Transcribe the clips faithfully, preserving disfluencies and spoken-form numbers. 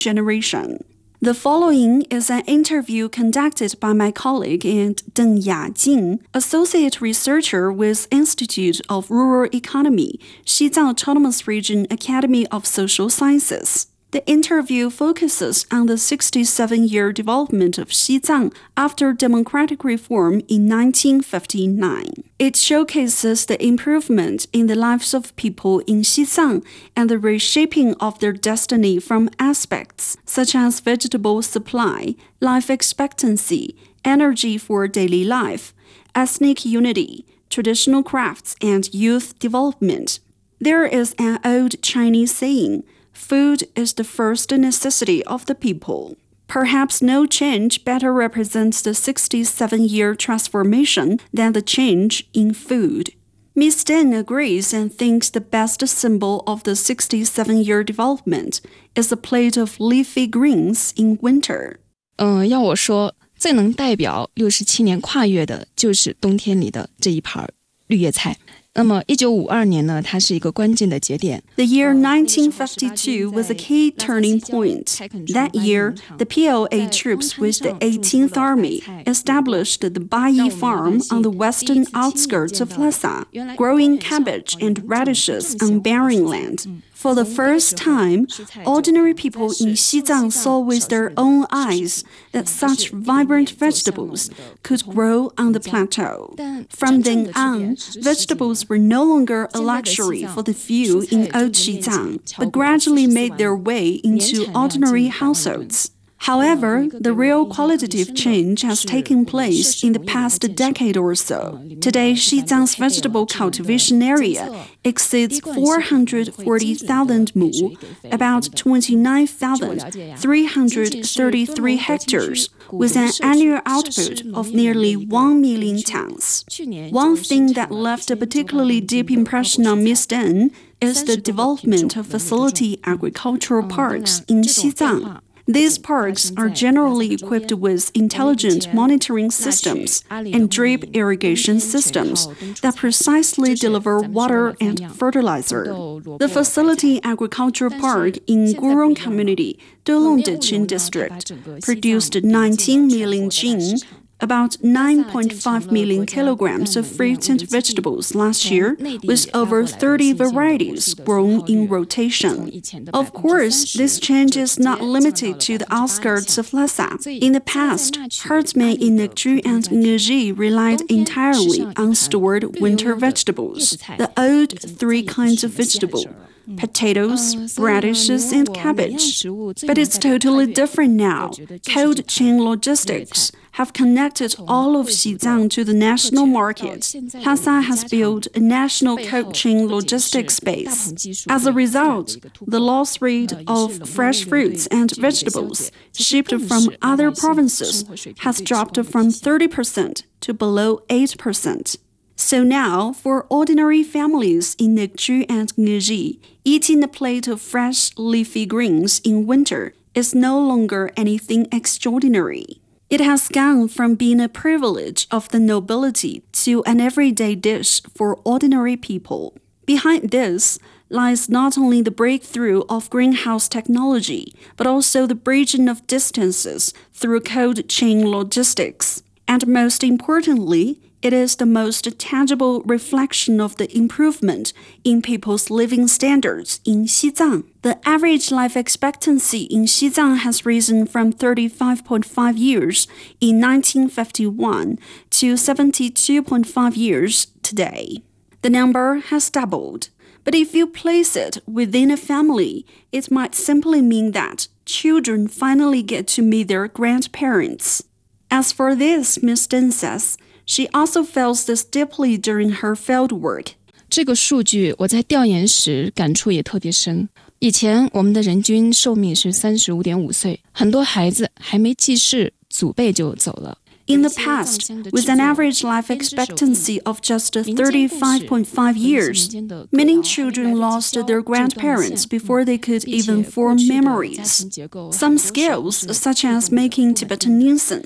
generation. The following is an interview conducted by my colleague and Deng Yajing, associate researcher with Institute of Rural Economy, Xizang Autonomous Region Academy of Social Sciences. The interview focuses on the sixty-seven-year development of Xizang after democratic reform in nineteen fifty-nine. It showcases the improvement in the lives of people in Xizang and the reshaping of their destiny from aspects such as vegetable supply, life expectancy, energy for daily life, ethnic unity, traditional crafts, and youth development. There is an old Chinese saying, "Food is the first necessity of the people." Perhaps no change better represents the sixty-seven-year transformation than the change in food. Miz Deng agrees and thinks the best symbol of the sixty-seven-year development is a plate of leafy greens in winter. 嗯，要我说，最能代表六十七年跨越的，就是冬天里的这一盘绿叶菜。那么一九五二年呢，它是一个关键的节点。 The year nineteen fifty-two was a key turning point. That year, the P L A troops with the eighteenth Army established the Bayi Farm on the western outskirts of Lhasa, growing cabbage and radishes on barren land. For the first time, ordinary people in Xizang saw with their own eyes that such vibrant vegetables could grow on the plateau. From then on, vegetables were no longer a luxury for the few in old Xizang, but gradually made their way into ordinary households. However, the real qualitative change has taken place in the past decade or so. Today, Xizang's vegetable cultivation area exceeds four hundred forty thousand mu, about twenty-nine thousand three hundred thirty-three hectares, with an annual output of nearly one million tons. One thing that left a particularly deep impression on Miz Deng is the development of facility agricultural parks in Xizang. These parks are generally equipped with intelligent monitoring systems and drip irrigation systems that precisely deliver water and fertilizer. The Facility Agricultural Park in Gurong Community, Dolong-Dichin District, produced nineteen million jin, about nine point five million kilograms of fruits and vegetables last year, with over thirty varieties grown in rotation. Of course, this change is not limited to the outskirts of Lhasa. In the past, herdsmen in Nekju and Ngezhi relied entirely on stored winter vegetables, the old three kinds of vegetable: potatoes, radishes, and cabbage. But it's totally different now. Cold chain logistics have connected all of Xizang to the national market. Lhasa has built a national cold chain logistics base. As a result, the loss rate of fresh fruits and vegetables shipped from other provinces has dropped from thirty percent to below eight percent. So now, for ordinary families in Nekju and Ngezhi, eating a plate of fresh leafy greens in winter is no longer anything extraordinary. It has gone from being a privilege of the nobility to an everyday dish for ordinary people. Behind this lies not only the breakthrough of greenhouse technology, but also the bridging of distances through cold chain logistics. And most importantly, it is the most tangible reflection of the improvement in people's living standards in Xizang. The average life expectancy in Xizang has risen from thirty-five point five years in nineteen fifty-one to seventy-two point five years today. The number has doubled. But if you place it within a family, it might simply mean that children finally get to meet their grandparents. As for this, Miz Deng says, she also feels this deeply during her field work. 这个数据我在调研时感触也特别深。以前我们的人均寿命是三十五点五岁，很多孩子还没记事，祖辈就走了。 In the past, with an average life expectancy of just thirty-five point five years, many children lost their grandparents before they could even form memories. Some skills, such as making Tibetan incense,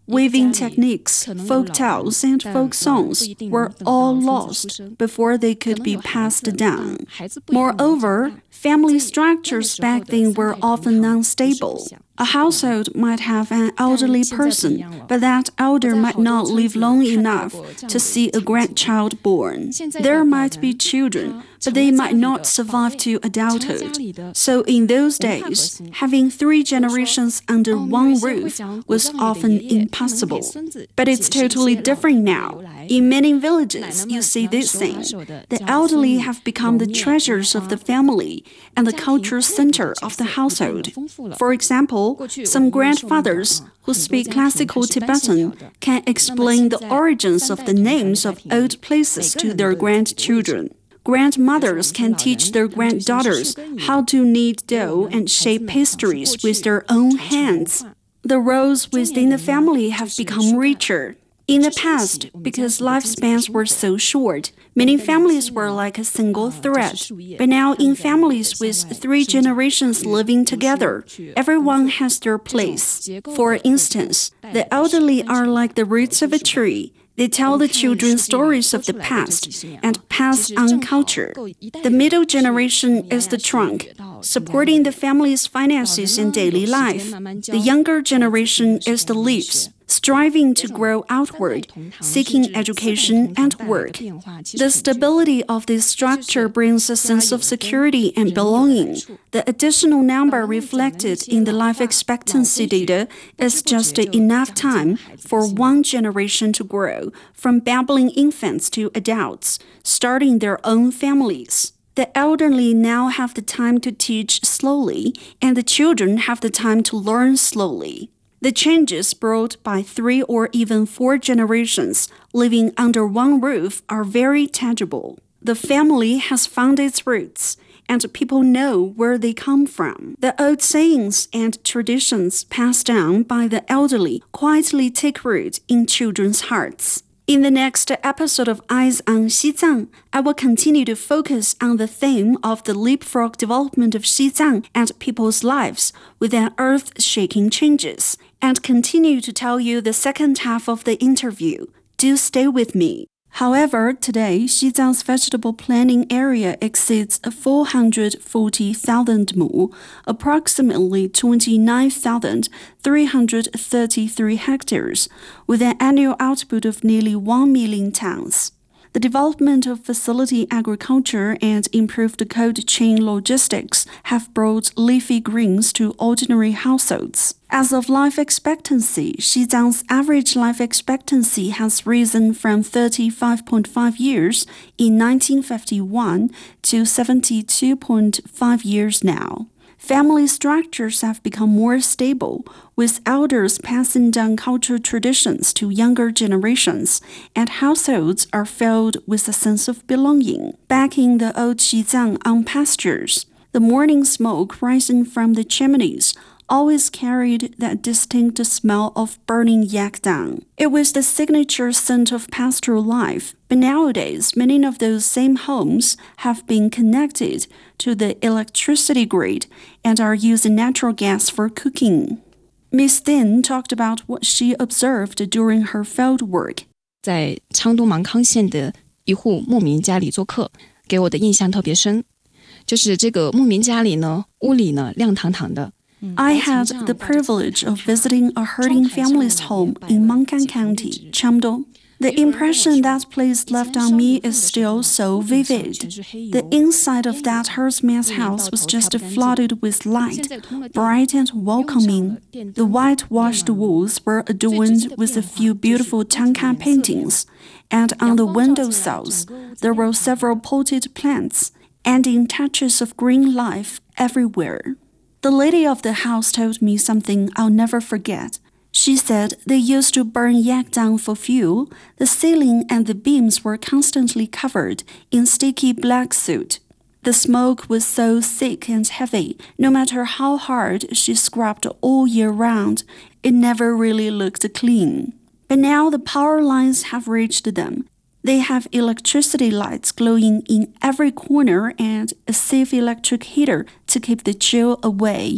Weaving techniques, folk tales, and folk songs were all lost before they could be passed down. Moreover, family structures back then were often unstable. A household might have an elderly person, but that elder might not live long enough to see a grandchild born. There might be children, but they might not survive to adulthood. So in those days, having three generations under one roof was often impossible. But it's totally different now. In many villages, you see this thing. The elderly have become the treasures of the family and the cultural center of the household. For example, some grandfathers who speak classical Tibetan can explain the origins of the names of old places to their grandchildren. Grandmothers can teach their granddaughters how to knead dough and shape pastries with their own hands. The roles within the family have become richer. In the past, because lifespans were so short, many families were like a single thread. But now in families with three generations living together, everyone has their place. For instance, the elderly are like the roots of a tree. They tell the children stories of the past and pass on culture. The middle generation is the trunk, supporting the family's finances and daily life. The younger generation is the leaves, striving to grow outward, seeking education and work. The stability of this structure brings a sense of security and belonging. The additional number reflected in the life expectancy data is just enough time for one generation to grow, from babbling infants to adults, starting their own families. The elderly now have the time to teach slowly, and the children have the time to learn slowly. The changes brought by three or even four generations living under one roof are very tangible. The family has found its roots, and people know where they come from. The old sayings and traditions passed down by the elderly quietly take root in children's hearts. In the next episode of Eyes on Xizang, I will continue to focus on the theme of the leapfrog development of Xizang and people's lives with an earth-shaking changes, and continue to tell you the second half of the interview. Do stay with me. However, today, Xizang's vegetable planting area exceeds four hundred forty thousand mu, approximately twenty-nine thousand three hundred thirty-three hectares, with an annual output of nearly one million tons. The development of facility agriculture and improved cold chain logistics have brought leafy greens to ordinary households. As of life expectancy, Xizang's average life expectancy has risen from thirty-five point five years in nineteen fifty-one to seventy-two point five years now. Family structures have become more stable, with elders passing down cultural traditions to younger generations, and households are filled with a sense of belonging. Back in the old Xizang on pastures, the morning smoke rising from the chimneys always carried that distinct smell of burning yak dung. It was the signature scent of pastoral life, but nowadays many of those same homes have been connected to the electricity grid and are using natural gas for cooking. Miss Din talked about what she observed during her field work. 在昌东芒康县的一户牧民家里做客，给我的印象特别深。就是这个牧民家里呢，屋里呢亮堂堂的。 I had the privilege of visiting a herding family's home in Mangkan County, Chamdong. The impression that place left on me is still so vivid. The inside of that herdsman's house was just flooded with light, bright and welcoming. The whitewashed walls were adorned with a few beautiful Tanka paintings, and on the windowsills there were several potted plants, adding touches of green life everywhere. The lady of the house told me something I'll never forget. She said they used to burn yak dung for fuel. The ceiling and the beams were constantly covered in sticky black soot. The smoke was so thick and heavy, no matter how hard she scrubbed all year round, it never really looked clean. But now the power lines have reached them. They have electricity lights glowing in every corner and a safe electric heater to keep the chill away.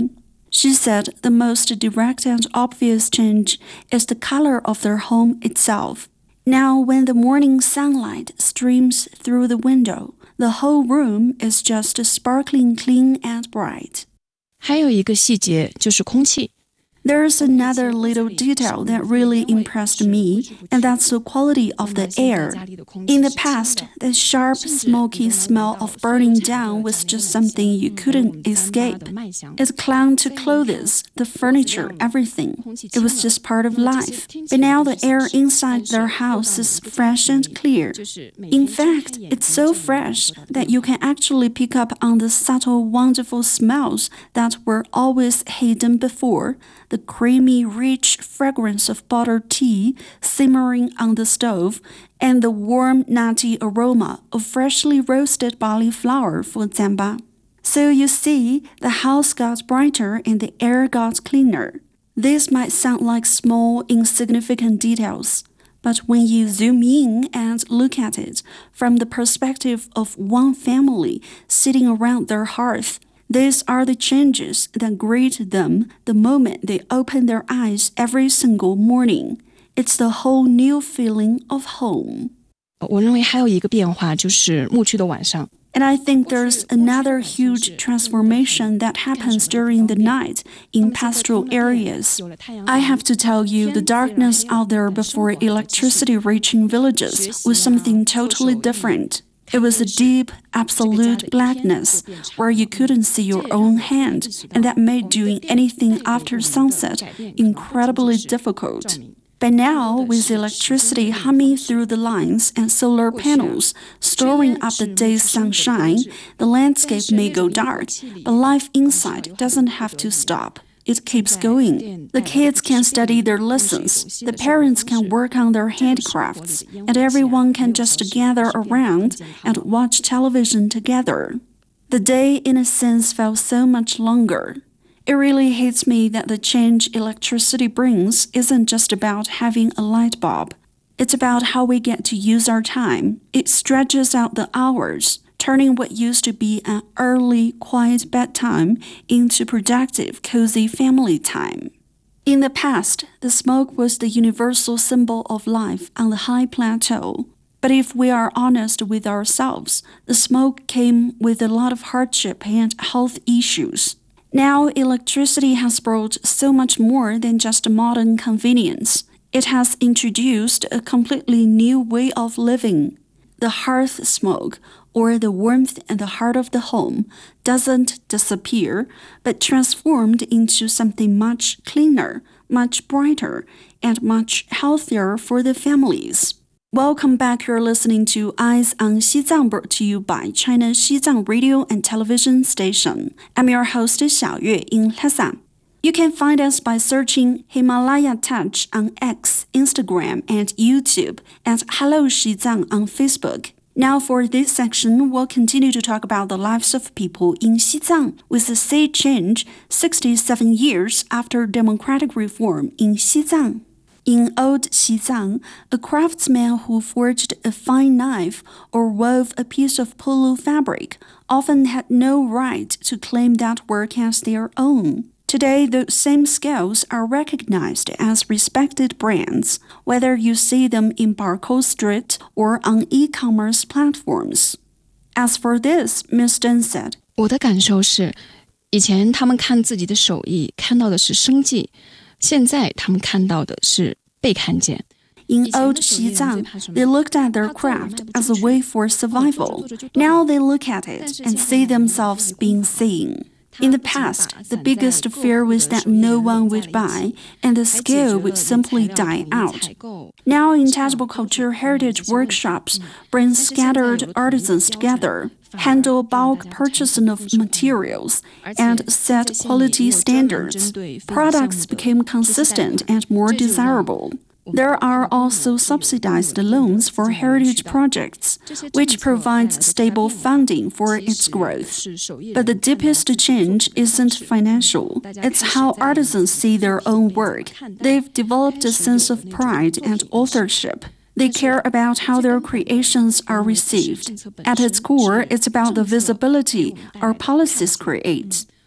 She said the most direct and obvious change is the color of their home itself. Now, when the morning sunlight streams through the window, the whole room is just sparkling clean and bright. 还有一个细节就是空气。 There's another little detail that really impressed me, and that's the quality of the air. In the past, the sharp, smoky smell of burning down was just something you couldn't escape. It clung to clothes, the furniture, everything. It was just part of life. But now the air inside their house is fresh and clear. In fact, it's so fresh that you can actually pick up on the subtle, wonderful smells that were always hidden before. The creamy, rich fragrance of buttered tea simmering on the stove, and the warm, nutty aroma of freshly roasted barley flour for zamba. So you see, the house got brighter and the air got cleaner. This might sound like small, insignificant details, but when you zoom in and look at it from the perspective of one family sitting around their hearth, these are the changes that greet them the moment they open their eyes every single morning. It's the whole new feeling of home. 我认为还有一个变化就是牧区的晚上。 And I think there's another huge transformation that happens during the night in pastoral areas. I have to tell you, the darkness out there before electricity reaching villages was something totally different. It was a deep, absolute blackness where you couldn't see your own hand, and that made doing anything after sunset incredibly difficult. But now, with electricity humming through the lines and solar panels storing up the day's sunshine, the landscape may go dark, but life inside doesn't have to stop. It keeps going. The kids can study their lessons, the parents can work on their handicrafts, and everyone can just gather around and watch television together. The day, in a sense, felt so much longer. It really hits me that the change electricity brings isn't just about having a light bulb. It's about how we get to use our time. It stretches out the hours, turning what used to be an early, quiet bedtime into productive, cozy family time. In the past, the smoke was the universal symbol of life on the high plateau. But if we are honest with ourselves, the smoke came with a lot of hardship and health issues. Now, electricity has brought so much more than just modern convenience. It has introduced a completely new way of living. The hearth smoke, or the warmth and the heart of the home, doesn't disappear, but transformed into something much cleaner, much brighter, and much healthier for the families. Welcome back. You're listening to Eyes on Xizang, brought to you by China Xizang Radio and Television Station. I'm your host, Xiaoyue in Lhasa. You can find us by searching Himalaya Touch on X, Instagram, and YouTube, and Hello Xizang on Facebook. Now for this section, we'll continue to talk about the lives of people in Xizang with a sea change sixty-seven years after democratic reform in Xizang. In old Xizang, a craftsman who forged a fine knife or wove a piece of pulu fabric often had no right to claim that work as their own. Today, those same skills are recognized as respected brands, whether you see them in Barcode Street or on e-commerce platforms. As for this, Miz Deng said, 我的感受是，以前他们看自己的手艺，看到的是生计，现在他们看到的是被看见。 In old Xizang, they looked at their craft as a way for survival. Now they look at it and see themselves being seen. In the past, the biggest fear was that no one would buy, and the skill would simply die out. Now, intangible culture heritage workshops bring scattered artisans together, handle bulk purchasing of materials, and set quality standards. Products became consistent and more desirable. There are also subsidized loans for heritage projects, which provides stable funding for its growth. But the deepest change isn't financial. It's how artisans see their own work. They've developed a sense of pride and authorship. They care about how their creations are received. At its core, it's about the visibility our policies create.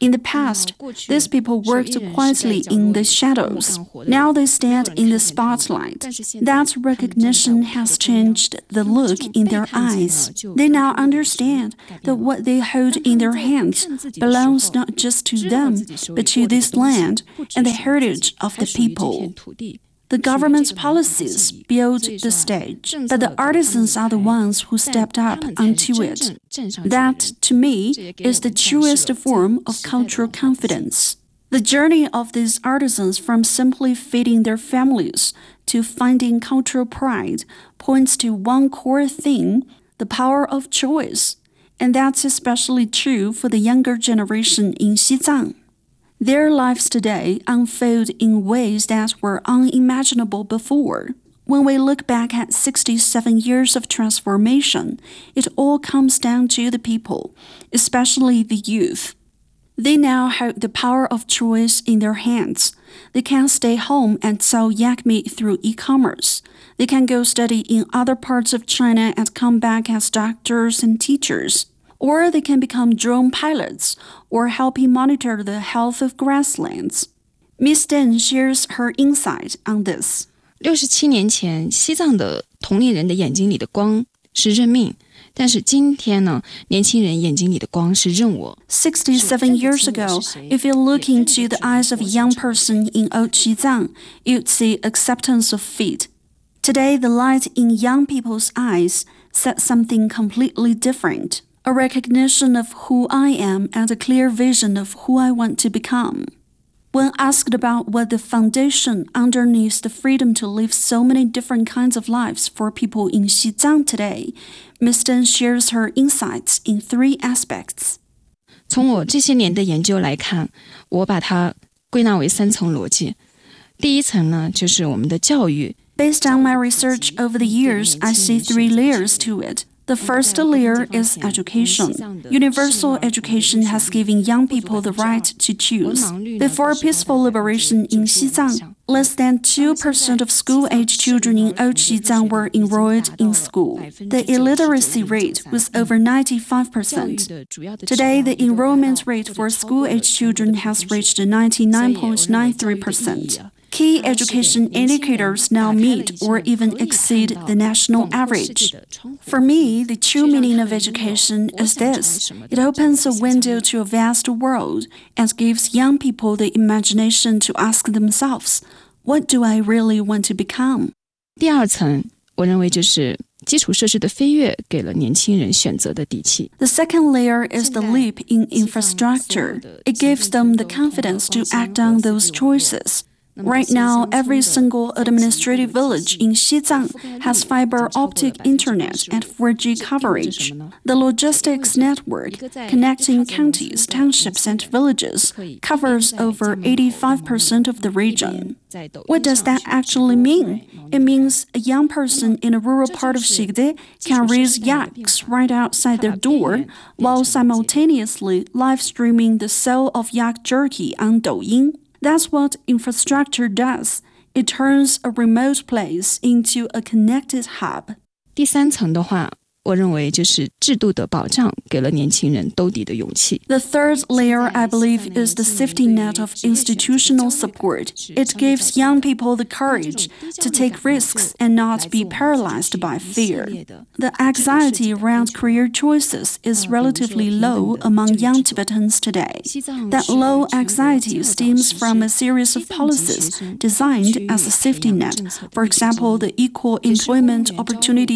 In the past, these people worked quietly in the shadows. Now they stand in the spotlight. That recognition has changed the look in their eyes. They now understand that what they hold in their hands belongs not just to them, but to this land and the heritage of the people. The government's policies build the stage, but the artisans are the ones who stepped up onto it. That, to me, is the truest form of cultural confidence. The journey of these artisans from simply feeding their families to finding cultural pride points to one core thing, the power of choice. And that's especially true for the younger generation in Xizang. Their lives today unfold in ways that were unimaginable before. When we look back at sixty-seven years of transformation, it all comes down to the people, especially the youth. They now have the power of choice in their hands. They can stay home and sell yak meat through e-commerce. They can go study in other parts of China and come back as doctors and teachers. Or they can become drone pilots or helping monitor the health of grasslands. Miss Deng shares her insight on this. 六十七年前，西藏的同龄人的眼睛里的光是认命，但是今天呢，年轻人眼睛里的光是认我。 Sixty-seven years ago, if you look into the eyes of a young person in old Xizang, you'd see acceptance of feet. Today, the light in young people's eyes said something completely different. A recognition of who I am and a clear vision of who I want to become. When asked about what the foundation underneath the freedom to live so many different kinds of lives for people in Xizang today, Miss Deng shares her insights in three aspects. 从我这些年的研究来看，我把它归纳为三层逻辑。第一层呢，就是我们的教育。 Based on my research over the years, I see three layers to it.The first layer is education. Universal education has given young people the right to choose. Before peaceful liberation in Xizang, less than two percent of school-age children in old Xizang were enrolled in school. The illiteracy rate was over ninety-five percent. Today, the enrollment rate for school-age children has reached ninety-nine point nine three percent.Key education indicators now meet or even exceed the national average. For me, the true meaning of education is this. It opens a window to a vast world and gives young people the imagination to ask themselves, what do I really want to become? 第二层，我认为就是基础设施的飞跃给了年轻人选择的底气。 The second layer is the leap in infrastructure. It gives them the confidence to act on those choices.Right now, every single administrative village in Xizang has fiber optic internet and four G coverage. The logistics network, connecting counties, townships, and villages, covers over eighty-five percent of the region. What does that actually mean? It means a young person in a rural part of Xigde can raise yaks right outside their door, while simultaneously live streaming the sale of yak jerky on Douyin.That's what infrastructure does. It turns a remote place into a connected hub. 第三层的话，我认为就是制度的保障给了年轻人兜底的勇气。 The third layer, I believe, is the safety net of institutional support. It gives young people the courage to take risks and not be paralyzed by fear. The anxiety around career choices is relatively low among young Tibetans today. That low anxiety stems from a series of policies designed as a safety net, for example, the equal employment opportunity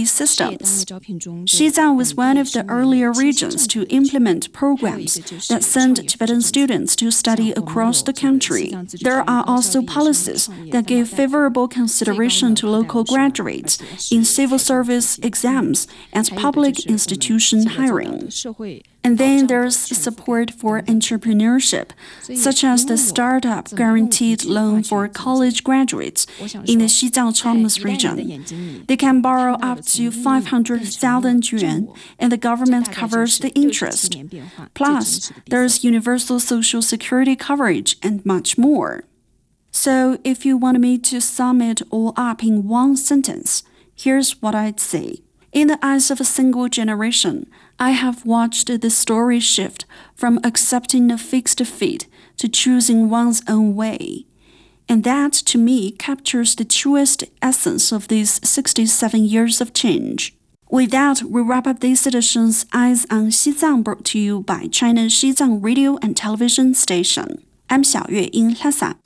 systems.Xizang was one of the earlier regions to implement programs that send Tibetan students to study across the country. There are also policies that give favorable consideration to local graduates in civil service exams and public institution hiring. And then there's support for entrepreneurship, such as the Startup Guaranteed Loan for college graduates in the Xizang Autonomous Region. They can borrow up to five hundred thousand yuan, and the government covers the interest. Plus, there's universal social security coverage and much more. So, if you want me to sum it all up in one sentence, here's what I'd say. In the eyes of a single generation, I have watched the story shift from accepting a fixed fate to choosing one's own way. And that, to me, captures the truest essence of these sixty-seven years of change. With that, we wrap up this edition's Eyes on Xizang, brought to you by China Xizang Radio and Television Station. I'm Xiaoyue in Lhasa.